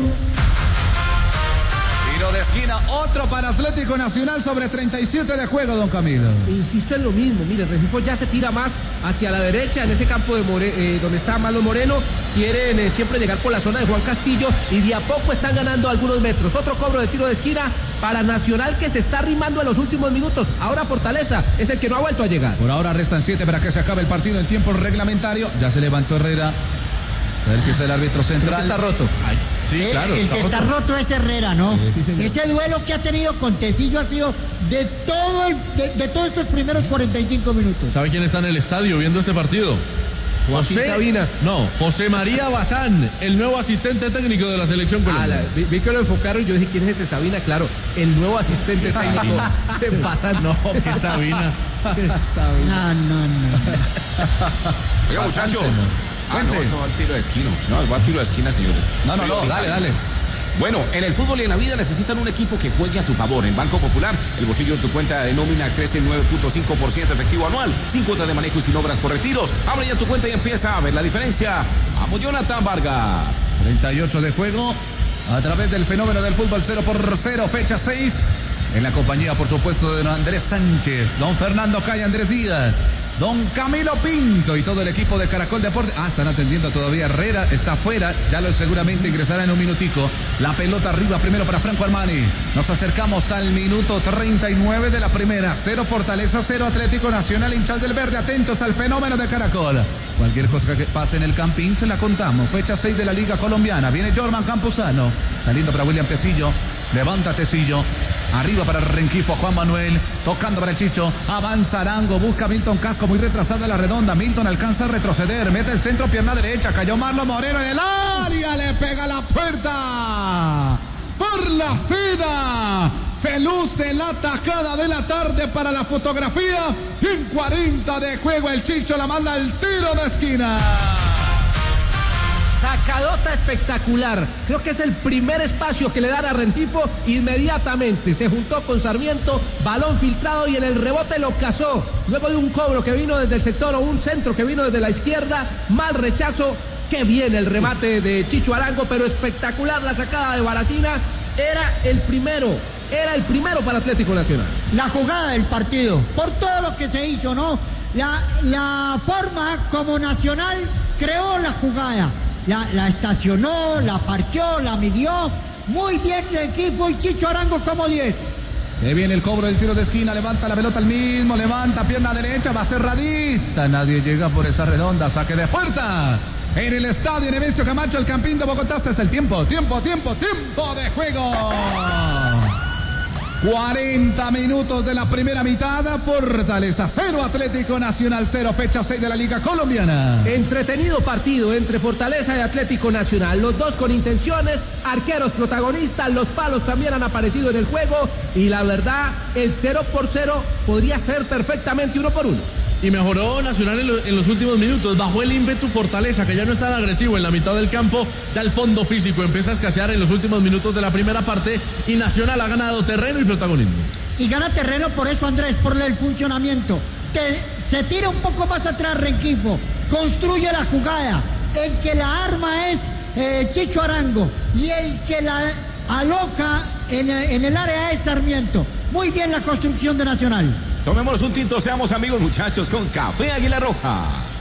Tiro de esquina, otro para Atlético Nacional sobre treinta y siete de juego, don Camilo. Insisto en lo mismo, mire, Rengifo ya se tira más hacia la derecha, en ese campo de More, eh, donde está Marlon Moreno, quieren eh, siempre llegar por la zona de Juan Castillo y de a poco están ganando algunos metros. Otro cobro de tiro de esquina para Nacional que se está arrimando en los últimos minutos. Ahora Fortaleza es el que no ha vuelto a llegar. Por ahora restan siete para que se acabe el partido en tiempo reglamentario. Ya se levantó Herrera. A ver qué es el árbitro central. Está roto. Ay, sí, el, claro. el está que está roto. roto es Herrera, ¿no? Sí, señor. Ese duelo que ha tenido con Tecillo ha sido de todo el, de, de todos estos primeros cuarenta y cinco minutos. ¿Sabe quién está en el estadio viendo este partido? Joaquín Sabina. No, José María Bazán, el nuevo asistente técnico de la selección Ah, colombiana. la- vi, vi que lo enfocaron y yo dije, ¿quién es ese Sabina? Claro, el nuevo asistente técnico de Bazán. No, que Sabina. No, no, no. Oiga, muchachos. Ah, no, Cuente. esto va al tiro de esquina. No, va al tiro de esquina, señores. No, no, no, Pero, dale, dale. Bueno, en el fútbol y en la vida necesitan un equipo que juegue a tu favor. En Banco Popular, el bolsillo de tu cuenta de nómina crece nueve punto cinco por ciento efectivo anual, sin cuotas de manejo y sin obras por retiros. Abre ya tu cuenta y empieza a ver la diferencia. Vamos, Jonathan Vargas. treinta y ocho de juego a través del fenómeno del fútbol cero por cero, fecha seis. En la compañía, por supuesto, de don Andrés Sánchez, don Fernando Calle, Andrés Díaz, don Camilo Pinto y todo el equipo de Caracol Deporte. Ah, están atendiendo todavía. Herrera está afuera, ya lo seguramente ingresará en un minutico. La pelota arriba primero para Franco Armani. Nos acercamos al minuto treinta y nueve de la primera. Cero Fortaleza, cero Atlético Nacional, hinchas del verde, atentos al fenómeno de Caracol. Cualquier cosa que pase en el Campín se la contamos. Fecha seis de la Liga Colombiana. Viene Jorman Campuzano, saliendo para William Tecillo. Levanta Tecillo. Arriba para Renquifo, Juan Manuel, tocando para el Chicho, avanza Arango, busca Milton Casco, muy retrasada la redonda, Milton alcanza a retroceder, mete el centro, pierna derecha, cayó Marlon Moreno en el área, le pega la puerta, por la seda, se luce la tajada de la tarde para la fotografía, y en cuarenta de juego el Chicho la manda al tiro de esquina. Sacadota espectacular. Creo que es el primer espacio que le dan a Rentifo inmediatamente. Se juntó con Sarmiento, balón filtrado y en el rebote lo cazó. Luego de un cobro que vino desde el sector o un centro que vino desde la izquierda, mal rechazo. Qué bien el remate de Chicho Arango, pero espectacular la sacada de Baracina. Era el primero, era el primero para Atlético Nacional. La jugada del partido, por todo lo que se hizo, ¿no? La, la forma como Nacional creó la jugada. La, la estacionó, la parqueó, la midió. Muy bien Renquifo y Chicho Arango como diez. Se viene el cobro del tiro de esquina, levanta la pelota al mismo, levanta pierna derecha, va cerradita. Nadie llega por esa redonda, saque de puerta. En el estadio Nemesio Camacho, el Campín de Bogotá, este es el tiempo, tiempo, tiempo, tiempo de juego. cuarenta minutos de la primera mitad, Fortaleza cero, Atlético Nacional cero, fecha seis de la Liga Colombiana. Entretenido partido entre Fortaleza y Atlético Nacional, los dos con intenciones, arqueros protagonistas, los palos también han aparecido en el juego y la verdad, el cero por cero podría ser perfectamente uno por uno. Y mejoró Nacional en, lo, en los últimos minutos, bajó el ímpetu Fortaleza, que ya no es tan agresivo en la mitad del campo, ya el fondo físico empieza a escasear en los últimos minutos de la primera parte y Nacional ha ganado terreno y protagonismo. Y gana terreno por eso, Andrés, por el funcionamiento. Te, se tira un poco más atrás Renquifo, construye la jugada. El que la arma es eh, Chicho Arango y el que la aloja en, en el área es Sarmiento. Muy bien la construcción de Nacional. Tomémonos un tinto, seamos amigos, muchachos, con Café Águila Roja.